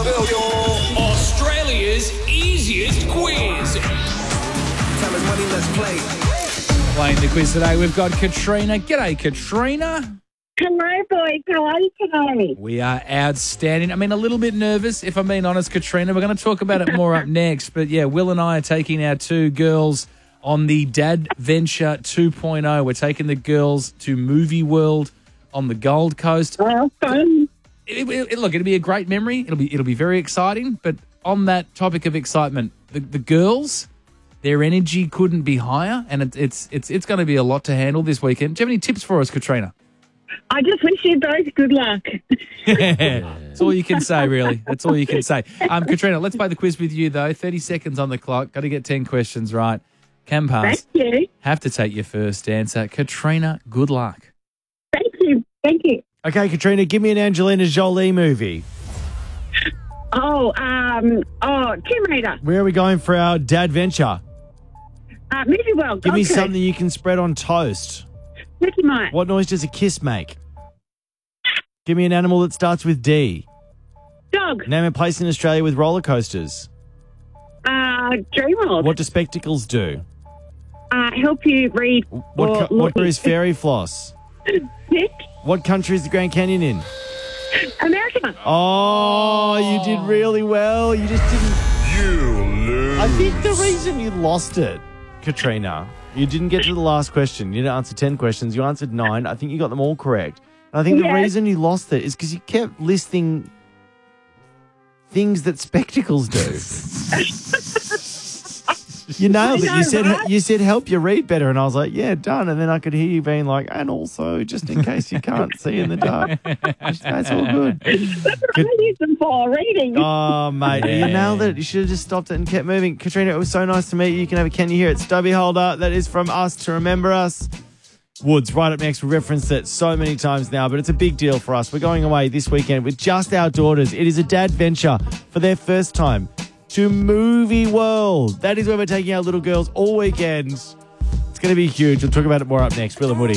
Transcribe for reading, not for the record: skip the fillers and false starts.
Australia's easiest quiz. Tell us money, let's play. Playing the quiz today, we've got Katrina. G'day, Katrina. Hello, boys. How are you today? We are outstanding. I mean, a little bit nervous, if I'm being honest, Katrina. We're going to talk about it more up next. But, yeah, Will and I are taking our two girls on the Dad Venture 2.0. We're taking the girls to Movie World on the Gold Coast. Oh, fun. Look, it'll be a great memory. It'll be very exciting. But on that topic of excitement, the girls, their energy couldn't be higher, and it's going to be a lot to handle this weekend. Do you have any tips for us, Katrina? I just wish you both good luck. That's all you can say, really. That's all you can say. Katrina, let's play the quiz with you, though. 30 seconds on the clock. Got to get 10 questions right. Can pass. Thank you. Have to take your first answer. Katrina, good luck. Thank you. Thank you. Okay, Katrina, give me an Angelina Jolie movie. Tomb Raider. Where are we going for our Dad Venture? Movie World. Give me Okay. something you can spread on toast. Mickey Mouse. What noise does a kiss make? Give me an animal that starts with D. Dog. Name a place in Australia with roller coasters. Dreamworld. What do spectacles do? Help you read. What color is fairy floss? Nick. What country is the Grand Canyon in? America. Oh, you did really well. You just didn't. You lose. I think the reason you lost it, Katrina, you didn't get to the last question. You didn't answer 10 questions. You answered 9. I think you got them all correct. And I think the reason you lost it is because you kept listing things that spectacles do. You nailed it. You said help you read better, and I was like, yeah, done. And then I could hear you being like, and also just in case you can't see in the dark. That's all good. That's what I use them for, reading. Oh, mate, you nailed it. You should have just stopped it and kept moving. Katrina, it was so nice to meet you. You can have a Can You Hear It Stubby holder. That is from us to remember us. Woods, right up next. We referenced it so many times now, but it's a big deal for us. We're going away this weekend with just our daughters. It is a dad venture for their first time to Movie World. That is where we're taking our little girls all weekend. It's going to be huge. We'll talk about it more up next. Will and Woody.